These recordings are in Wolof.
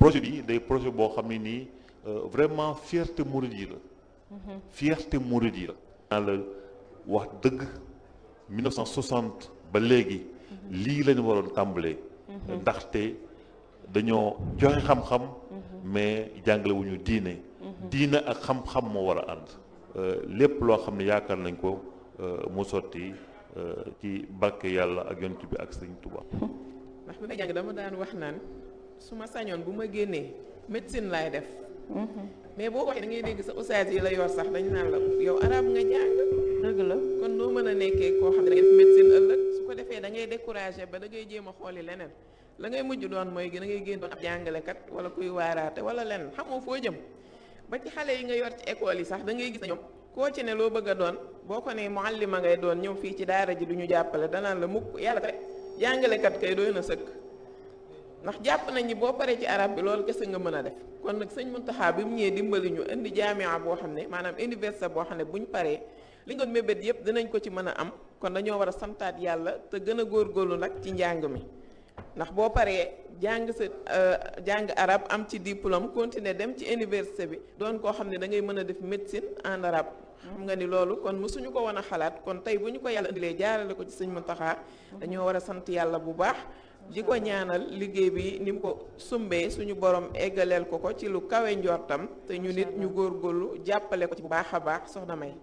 projet bi day projet boo xam ne nii vraiment fierté mouride yi la. fierté mouride yi la. naa la wax dëgg 1960 ba léegi lii lañu waroon tàmbalee. ndaxte dañoo joxe xam-xam. mais jàngale wu ñu diine. diine ak xam-xam moo war a ànd. lépp loo xam ne yaakaar nañ ko mu sotti ci barke yàlla ak yonent bi ak Sëriñ Tuubaa. ndax bi may jàng dama daan wax naan su ma sañoon bu ma génnee médecine laay def. mais boo waxee da ngay dégg sa ustaas yi la yor sax dañu naan la yow arab nga jàng. dëgg la kon noo mën a nekkee koo xam ne da ngay def médecine ëllëg su ko defee da ngay découragé ba da ngay jéem a xooli leneen la ngay mujj doon mooy da ngay génn doon ab jàngalekat wala kuy waaraate wala leneen xamoo foo jëm. ba ci xale yi nga yor ci école yi sax da ngay gis ne ñoom koo ci ne loo bëgg a doon boo ko ne muallima ngay doon ñëw fii ci daara ji du ñu jàppale danaan la mukk yàlla rek jàngalekat kay doy na sëkk ndax jàpp nañ ni boo paree ci arab bi loolu kese nga mën a def kon nag sëñ Muntaxa bi mu ñëwee dimbali ñu indi jaamia boo xam ne maanaam université boo xam ne buñ paree li nga mébét yëpp dinañ ko ci mën a am kon dañoo war a santaat yàlla te gën a góorgóorlu nag ci njàng mi ndax boo paree jàng sa jàng arab am ci diplôme continuer dem ci université bi doon koo xam ne da ngay mën a def médecine en arabe xam nga ni loolu kon mësuñu ko woon a xalaat kon tey bu ñu ko yàlla indilee jaarale ko ci sëñ Muntaxa dañoo war a sant yàlla bu baax di ko ñaanal liggéey bi ni mu ko sumbee suñu borom eggaleel ko ci lu kawe njortam te ñu nit ñu góorgóorlu jàppale ko ci bu baax a baax soxna May.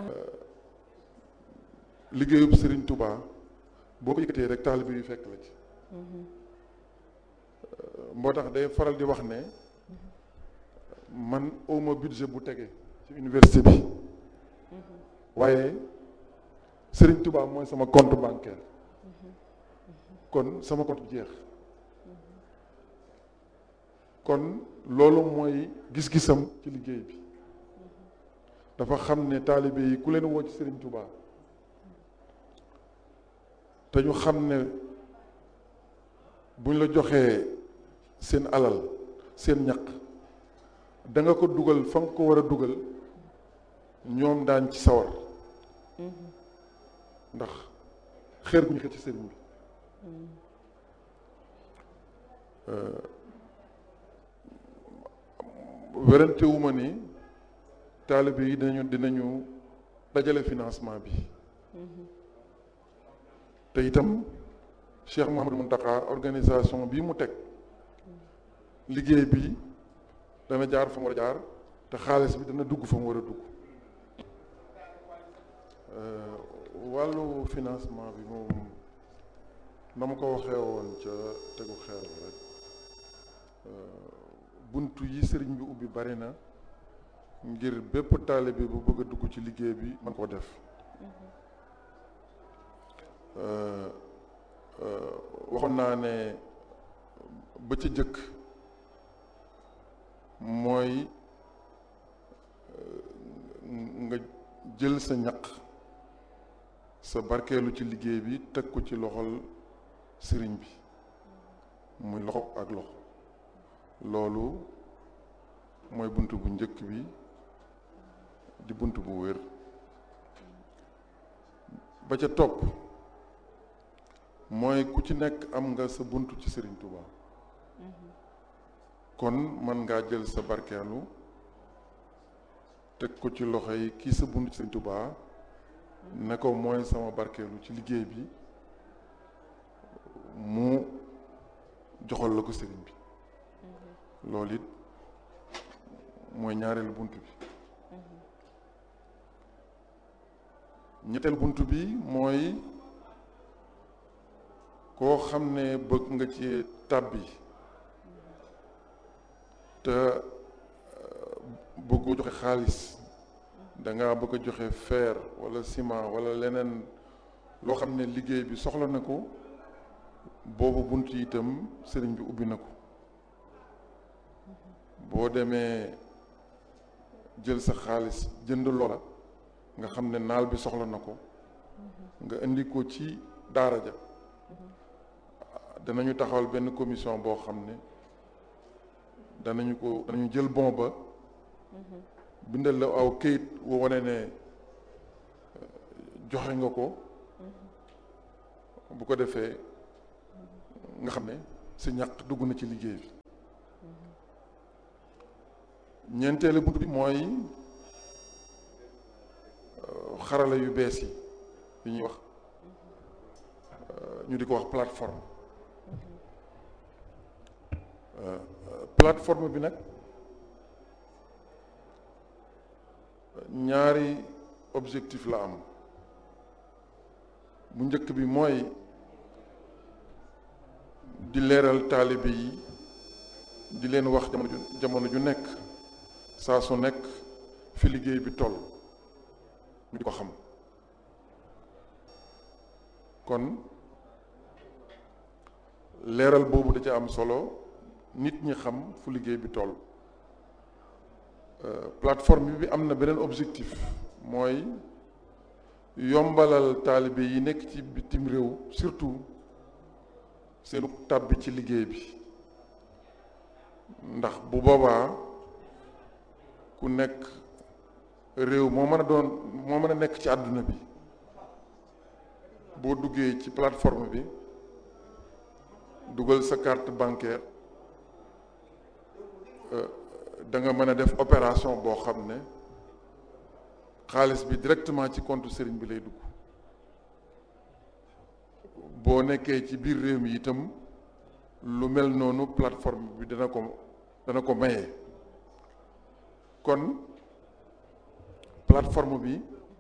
liggéeyub Serigne Touba boo ko yëkkatee rek taalibe yu fekk la ci. moo tax day faral di wax ne man awma budget bu tege ci université bi waaye Serigne Touba mooy sama compte bancaire kon sama compte jeex kon loolu mooy gis-gisam ci liggéey bi dafa xam ne taalibe yi ku leen woo ci Serigne Touba te ñu xam ne buñ la joxee seen alal seen ñaq da nga ko dugal fa nga ko war a dugal ñoom daañ ci sawar ndax xeer gu ñu xëcc ci sëriñ bi werantewuma ni taalibe yi dinañu dajale financement bi te itam Cheikh Mouhamadou Mountakha organisation bii mu teg liggéey bi dana jaar fa mu war a jaar te xaalis bi dana dugg fa mu war a dugg wàllu financement bi moom na ma ko waxee woon ca tegu xeer rek buntu yi sëriñ bi ubbi bari na ngir bépp taalibe bu bëgg a dugg ci liggéey bi man koo def waxoon naa ne ba ca jëkk mooy nga jël sa ñaq sa barkeelu ci liggéey bi teg ko ci loxol sëriñ bi muy loxo ak loxo loolu mooy bunt bu njëkk bi di bunt bu wér ba ca topp mooy ku ci nekk am nga sa bunt ci Sëriñ Touba kon man ngaa jël sa barkeelu teg ko ci loxo yi kii sa bunt ci Sëriñ Touba ne ko mooy sama barkeelu ci liggéey bi mu joxal la ko sëriñ bi loolu it mooy ñaareelu bunt bi ñetteel bunt bi mooy koo xam ne bëgg nga ci tàbbi te bëgg joxe xaalis danga bëgg a joxe fer wala ciment wala leneen loo xam ne liggéey bi soxla na ko boobu bunt yi itam sëriñ bi ubbi na ko boo demee jël sa xaalis jënd loola nga xam ne naal bi soxla na ko nga indi ko ci daara ja danañu taxawal benn commission boo xam ne danañu jël bon ba bindal la aw këyit woo wane ne joxe nga ko bu ko defee nga xam ne sa ñaq dugg na ci liggéey bi ñeenteelu bunt bi mooy xarala yu bees yi ñuy wax ñu di ko wax plateforme. Plateforme bi nag ñaari objectif la am. bu njëkk bi mooy di leeral taalibe yi di leen wax jamono ju nekk saa su nekk fi liggéey bi toll ñu di ko xam. kon leeral boobu da ca am solo nit ñi xam fu liggéey bi toll. Plateforme bi am na beneen objectif mooy yombalal taalibe yi nekk ci bitim réew surtout seenu tàbbi ci liggéey bi, ndax bu boobaa ku nekk réew moo mën a nekk ci àdduna bi boo duggee ci plateforme bi dugal sa carte bancaire da nga mën a def opération boo xam ne xaalis bi directement ci compte sëriñ bi lay dugg. boo nekkee ci biir réew mi itam lu mel noonu plateforme bi dana ko maye. kon plateforme bi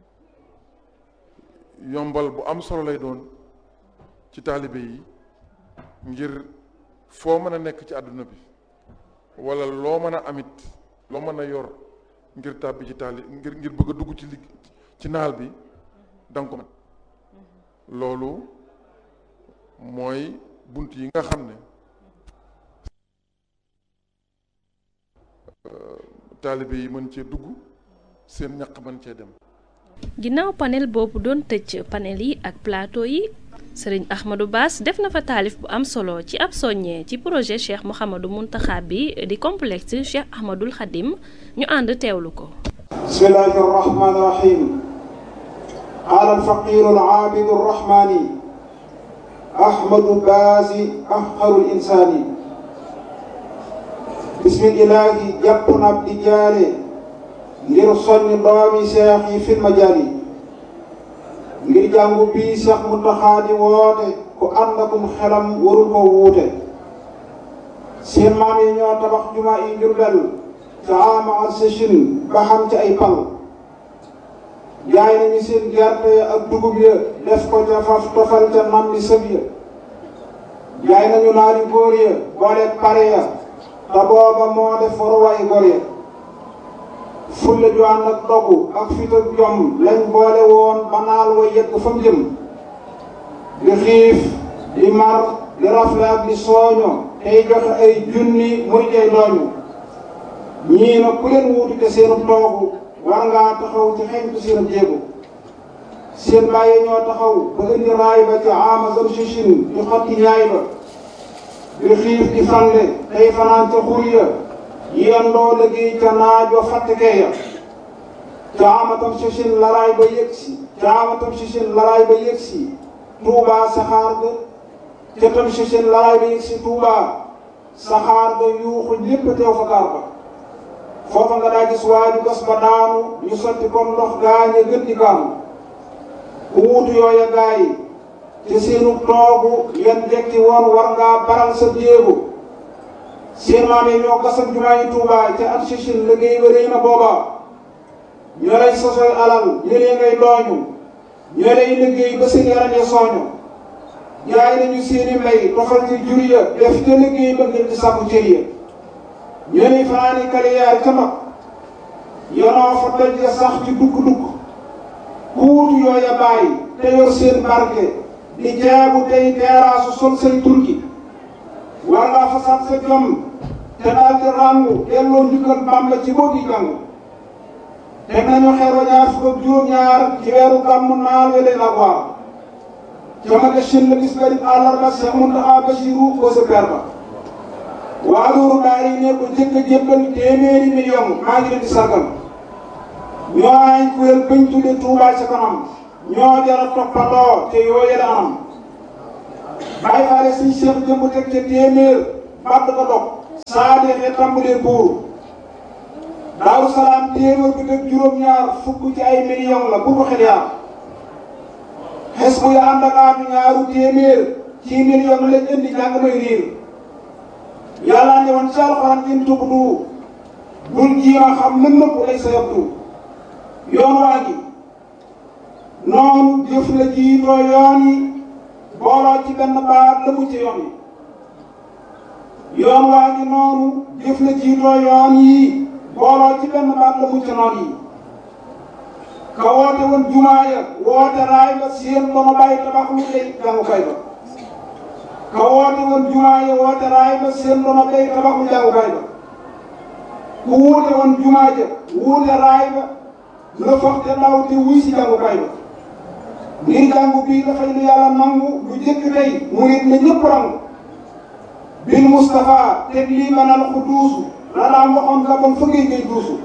yombal bu am solo lay doon ci taalibe yi ngir foo mën a nekk ci àdduna bi wala loo mën a amit loo mën a yor ngir tàbbi ci ngir bëgg a dugg ci naal bi danga ko mën. loolu mooy bunt yi nga xam ne taalibe yi mën cee dugg seen ñaq mën cee dem. ginnaaw panel boobu doon tëj panel yi ak plateau yi sëriñ Ahmadou Bass def na fa taalif bu am solo ci ab soññee ci projet Cheikh Mouhamadou Mountakha bi di complexe Cheikh Ahmadoul Khadim ñu ànd teewlu ko. bismillahi rahmani rahim. qaala alfaqiru alaabidu arrahmani Ahmadou Bass afqarul insaani. bismillahi jàpp na ab di jaare ngir soññ doomi seex yi fil majaali ngir jàngu bii Seex Muntaxa di woote ku ànd akum xelam warul ko wuute. seen maam yi ñoo tabax jumaa yi Jurbel ca ama session ba xam ci ay pal. jaay nañu seen gerte ak dugub ya def ko ca faf tofal ca nam bi sëb ya. jaay nañu naari góor ya boole pare ya te booba moo def waruwaay góor ya. fulla ju ànd ak dogu ak fit ak jom lañ boole woon ba naal wa yegg fa mu jëm. di xiif di mar di rafle ak di sooño tey joxe ay junni muy tey dooñu. ñii nag ku leen wuutu te seenu toogu war ngaa taxaw ci xeñtu seenu jéego. seen bàyyi ñoo taxaw ba indi raay ba ci amazon sichin di xotti ñaay ba. di xiif di fande tey fanaan ca xur ya yendoo liggéey ca naaj wa fàttekee ya. caamatam sichin laraay ba yëgsi caamatam sichin laraay ba yëgsi Touba saxaar ga ca tam sichin laraay ba yëgsi Touba saxaar ga yuuxu lépp teew fa gaar ba. foofa nga daa gis waaju gas ba daanu ñu sotti comme ndox gaañe gën di kaanu. ku wuutu yooya gaay te seenu toogu yan jekki woon war ngaa baral sa jéego. seen maam yi ñoo gasam jumaa yi Touba ca at sichin liggéey ba rëy na booba. ñoo lay sosoy alal ñëlee ngay dooñu ñoo lay liggéey ba seen yaram ya sooñu. jaay nañu seeni mbay tofal ci jur ya def ca liggéey ba ngir di sàkku cër ya. ñoo lay fanaani kaliyaar ca mag yonoo fa doj ya sax ci dugg-dugg. ku wutu yooya bàyyi te yor seen barke di jaabu tey teeraasu sol say turki. war ngaa fasaat sa jom te daal di ràngu delloo njukkal Bàmba ci boogi jàng. teg nañu xeer wa ñaar fukk ak juróom-ñaar ci weeru gàmmu naal we leen ak waar. jamage shin la bis garib àllarba Seex Muntaxa Basiru ko sa per ba. waa Louru daari ne ko jëkk a jébbal téeméeri million maa ngi leen di sargal. ñoo ay kuréel bañ tudde Touba ca kanam ñoo jara toppandoo te yooye la anam. bàyyi faale siñ Seex jëmb teg ca téeméer bàdd ko dog saa deexee tàmbalee buur. Daaru Salaam téeméer bi ak juróom-ñaar fukk ci ay millions la bu ko xel yaa xes bu ya ànd ak aatu ñaaru téeméer ci millions lañ indi jàng may riir yàlla ne woon ci alxuraan in tubdu bul jiima xam lën nëpp lay sa yabdu yoon waa gi noonu jëf la jiitoo yoon yi booloo ci benn baat la mu ci yoon yi yoon waa gi noonu jëf la jiitoo yoon yi booloo ci benn baat la mu ci noon yi ka woote woon jumaa ya woote raay ba seen ba ma bàyyi tabax lu lay jàngukaay ba ka woote woon jumaa ya woote raay ba seen ba ma bàyyi tabax lu jàngukaay ba ku wuute woon jumaa ja wuute raay ba la foog te ndaw te wuy si jàngukaay ba ngir jàngu bii dafay lu yàlla nangu lu jëkk tey mu nit na ñëpp rangu bil Moustapha teg lii banal ku duusu la daan waxoon la bon fëggee ngay duusu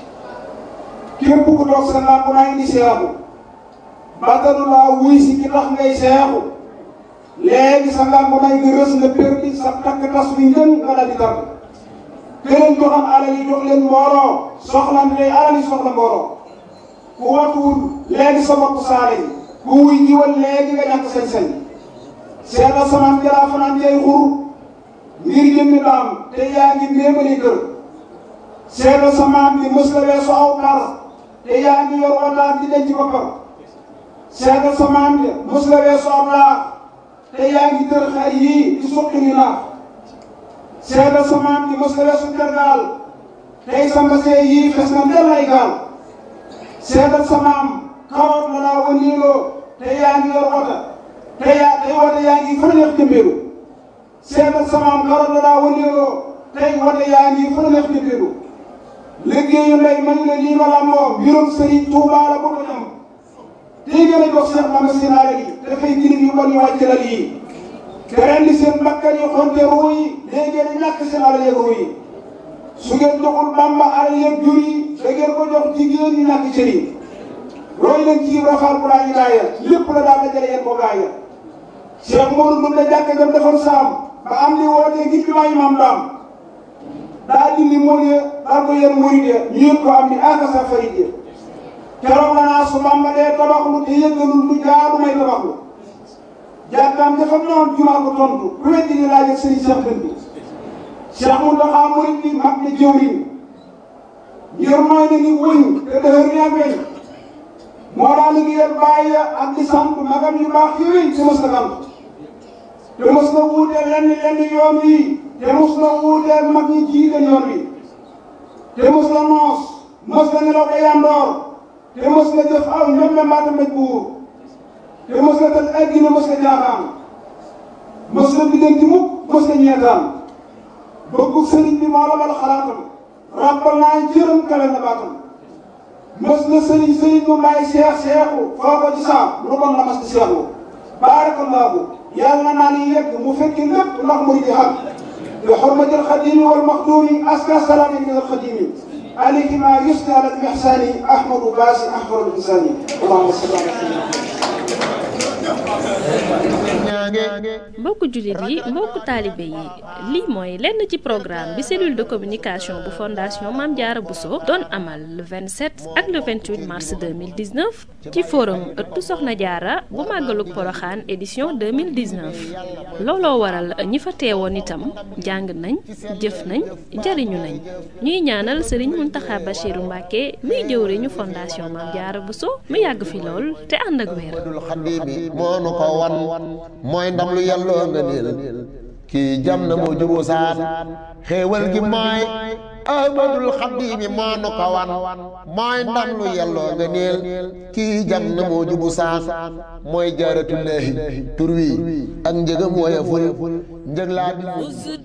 képp ku toog sa làmp naa indi seexu batalu laa wuy si ki tax ngay seexu léegi sa làmp naa nga rës nga perdi sa takk tas wi njën nga dal di tàgg keneen joxam alal yi jox leen mbooloo soxla ndey alal yi soxla mbooloo ku watuwul léegi sa bopp saale yi ku wuy jiwal léegi nga ñàkk sañ-sañ seetal samaan jalaa fanaan jay xur ngir jëmmi daam te yaa ngi méemali kër seetal samaan bi mës la weesu aw par te yaa ngi yor wataat di denc boppam seetal samaan bi mës la weesu aw laax te yaa ngi tër xar yii di suqi ni naax seetal samaan bi mës la weesu tergaal tey sa mbasee yii fes na ndel ay gaal seetal samaam karoot la laa wëndeeloo te yaa ngi yor wota tey wota yaa ngi fa neex jëmbeelu seetal samaam karoot la laa wëndeeloo tey wota yaa ngi fa neex jëmbeelu liggéeyu ndey mañu ne lii ma làmboo mbirum Sëriñ Tuubaa la bu ko ñam tey gën a jox Seex Bamba seen alal yi dafay jirim yu bon yu wàcc lal yi te rendi seen bakkan yi xonte ruu yi léegi ngeen ñàkk seen alal yeeg ruu yi su ngeen joxul Bamba alal yeeg jur yi da ngeen ko jox jigéen ñi ñàkk cër yi roy leen ci rafaal bu laa ñu laaya lépp la daal dajale yéen boobu laaya Cheikh Modou Ndour la jàkka jam defoon saam ba am li wootee ngir bi maa imaam daam daa dindi mool ya daal ko yéen murid ya ñu yëg ko am ni akasa farid ya keroog la naa su Bamba dee tabaxlu te yëgalul lu jaadu may tabaxlu jàkkaam dafa noon jumaa ko tontu ku weddi ni laaj ak sëriñ Cheikh Dënd bi Cheikh Mountakha murid bi mag ne jëwriñ ngir mooy na ni wëñ te dëhër yaa weñ moo daa liggéeyal bàyyi ak di sant magam yu baax yooyu te mos na sant te mos na wuuteel lenn yoon wi te mos na wuuteel mag ñi jiite yoon wi te mos na noos mos na nelaw ba yandoor te mos na jëf aw ñoom mbaata mbéj buur te mos na tal addina mos na jaaxaan mos na biddanti mukk mos na ñeetaan bëggu sëriñ bi moo la bal xalaatam ràbbal naa jërëm kawe na baatam mos na sëriñ bu may seexu foo ko ci saa lu bon la mas di seexu baarakallaahu yàlla naa ni yegg mu fekki lépp ndax muy di xam bi xurmatil xadimi wal maxduumi aska salaami min al xadimi alayhi ma yusni ala al ihsani ahmadu baasi ahmadu insani allahumma salli ala mbokku jullit yi mbokku taalibe yi lii mooy lenn ci programme bi cellule de communication bu fondation Mame Diarra Bousso doon amal le 27 ak le 28 mars 2019 ci forum ëttu Soxna Diarra bu màggalug Poroxaan édition 2019 looloo waral ñi fa teewoon itam jàng nañ jëf nañ jariñu nañ ñuy ñaanal Serigne Mountakha Bachirou Mbacké muy jëwriñu fondation Mame Diarra Bousso mu yàgg fi lool te ànd ak wér. mooy ndam lu yàlloo nga niil kii jam na moo juboo saan xéewal gi mooy ahmadul xaddiimi moo nu ko wan mooy ndam lu yàlloo nga niil kii jam na moo jubu saan mooy jaaratullaahi tur wi ak njëgam woya ful njëg laa